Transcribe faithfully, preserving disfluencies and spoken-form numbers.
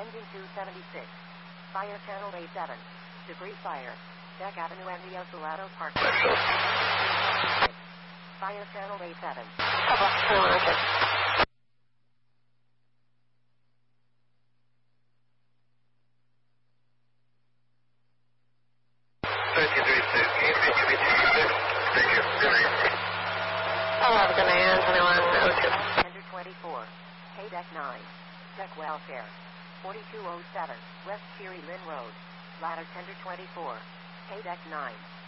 Engine two seventy-six. Fire channel A seven. Debris fire. Deck Avenue and the Osalado Park. Fire channel A seven. Hello, demand twenty-one oh two. Tender twenty-four. Hey Deck nine. Deck welfare. forty-two oh seven. West Cherry Lynn Road. Ladder Tender twenty-four. Hey Deck nine.